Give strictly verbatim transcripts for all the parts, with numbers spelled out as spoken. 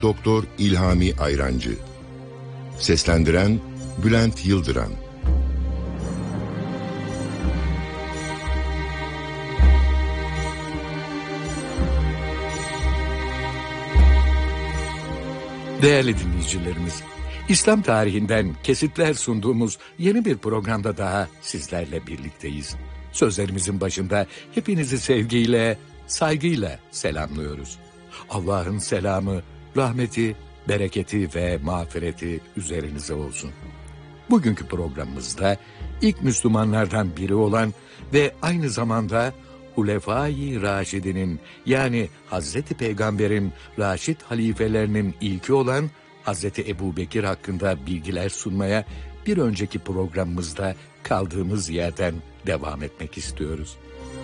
Doktor İlhami Ayrancı. Seslendiren Bülent Yıldıran. Değerli dinleyicilerimiz, İslam tarihinden kesitler sunduğumuz yeni bir programda daha sizlerle birlikteyiz. Sözlerimizin başında hepinizi sevgiyle, saygıyla selamlıyoruz. Allah'ın selamı, rahmeti, bereketi ve mağfireti üzerinize olsun. Bugünkü programımızda ilk Müslümanlardan biri olan ve aynı zamanda Hulefai Raşidinin yani Hazreti Peygamber'in Raşid halifelerinin ilki olan Hazreti Ebubekir hakkında bilgiler sunmaya bir önceki programımızda kaldığımız yerden devam etmek istiyoruz.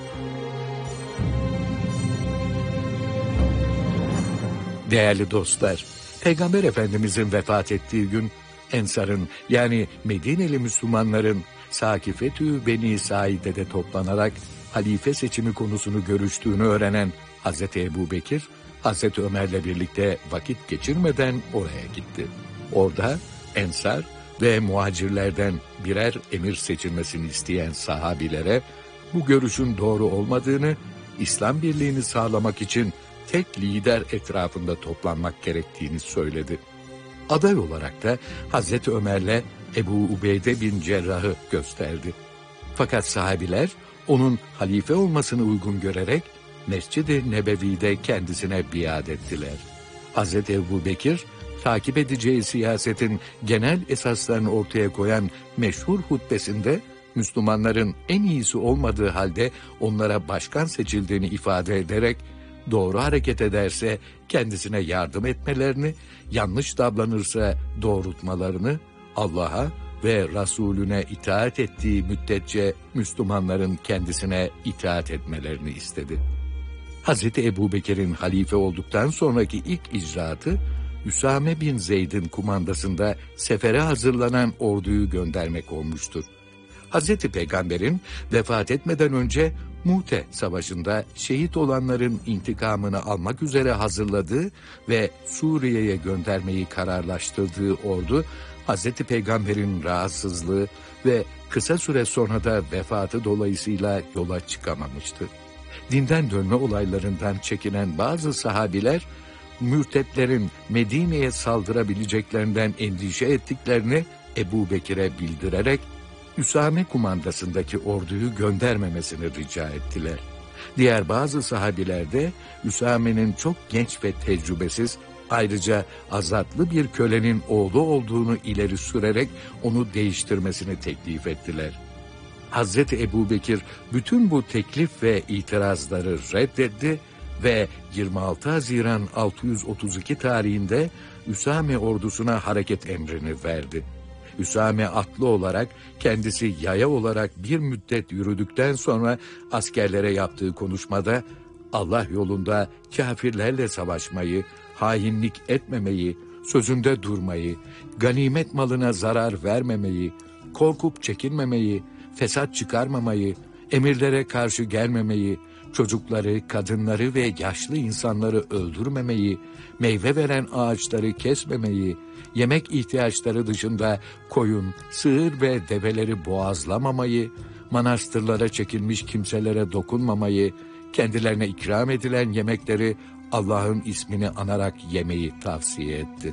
Değerli dostlar, Peygamber Efendimizin vefat ettiği gün Ensar'ın yani Medineli Müslümanların Sakifetü Beni Said'de toplanarak halife seçimi konusunu görüştüğünü öğrenen Hazreti Ebubekir, Hazreti Ömer'le birlikte vakit geçirmeden oraya gitti. Orada Ensar ve muhacirlerden birer emir seçilmesini isteyen sahabilere bu görüşün doğru olmadığını, İslam birliğini sağlamak için tek lider etrafında toplanmak gerektiğini söyledi. Aday olarak da Hazreti Ömer'le Ebu Ubeyde bin Cerrah'ı gösterdi. Fakat sahabiler onun halife olmasını uygun görerek Mescid-i Nebevi'de kendisine biat ettiler. Hazreti Ebubekir, takip edeceği siyasetin genel esaslarını ortaya koyan meşhur hutbesinde Müslümanların en iyisi olmadığı halde onlara başkan seçildiğini ifade ederek doğru hareket ederse kendisine yardım etmelerini, yanlış davranırsa doğrultmalarını, Allah'a ve Resulüne itaat ettiği müddetçe Müslümanların kendisine itaat etmelerini istedi. Hazreti Ebubekir'in halife olduktan sonraki ilk icraatı, Üsame bin Zeyd'in kumandasında sefere hazırlanan orduyu göndermek olmuştur. Hazreti Peygamber'in vefat etmeden önce Mu'te Savaşı'nda şehit olanların intikamını almak üzere hazırladığı ve Suriye'ye göndermeyi kararlaştırdığı ordu, Hazreti Peygamber'in rahatsızlığı ve kısa süre sonra da vefatı dolayısıyla yola çıkamamıştı. Dinden dönme olaylarından çekinen bazı sahabiler, mürtetlerin Medine'ye saldırabileceklerinden endişe ettiklerini Ebubekir'e bildirerek, Üsame kumandasındaki orduyu göndermemesini rica ettiler. Diğer bazı sahabiler de Üsame'nin çok genç ve tecrübesiz, ayrıca azatlı bir kölenin oğlu olduğunu ileri sürerek onu değiştirmesini teklif ettiler. Hazreti Ebubekir bütün bu teklif ve itirazları reddetti ve yirmi altı Haziran altı yüz otuz iki tarihinde Üsame ordusuna hareket emrini verdi. Üsame atlı olarak, kendisi yaya olarak bir müddet yürüdükten sonra askerlere yaptığı konuşmada Allah yolunda kâfirlerle savaşmayı, hainlik etmemeyi, sözünde durmayı, ganimet malına zarar vermemeyi, korkup çekinmemeyi, fesat çıkarmamayı, emirlere karşı gelmemeyi, çocukları, kadınları ve yaşlı insanları öldürmemeyi, meyve veren ağaçları kesmemeyi, yemek ihtiyaçları dışında koyun, sığır ve develeri boğazlamamayı, manastırlara çekilmiş kimselere dokunmamayı, kendilerine ikram edilen yemekleri Allah'ın ismini anarak yemeyi tavsiye etti.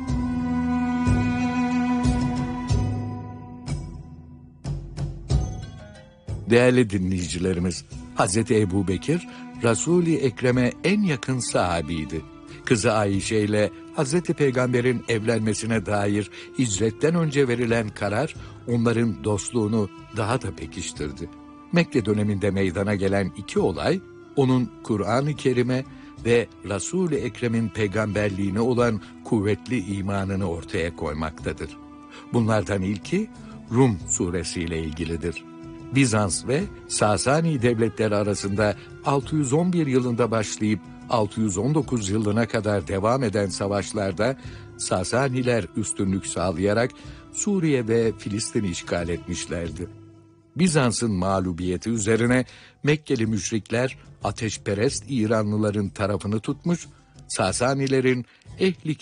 Değerli dinleyicilerimiz, Hazreti Ebubekir, Resul-i Ekrem'e en yakın sahabiydi. Kızı Ayşe ile Hazreti Peygamber'in evlenmesine dair hicretten önce verilen karar, onların dostluğunu daha da pekiştirdi. Mekke döneminde meydana gelen iki olay, onun Kur'an-ı Kerim'e ve Resul-i Ekrem'in peygamberliğine olan kuvvetli imanını ortaya koymaktadır. Bunlardan ilki Rum suresiyle ilgilidir. Bizans ve Sasani devletleri arasında altı yüz on bir yılında başlayıp altı yüz on dokuz yılına kadar devam eden savaşlarda Sasaniler üstünlük sağlayarak Suriye ve Filistin'i işgal etmişlerdi. Bizans'ın mağlubiyeti üzerine Mekkeli müşrikler ateşperest İranlıların tarafını tutmuş, Sasanilerin ehli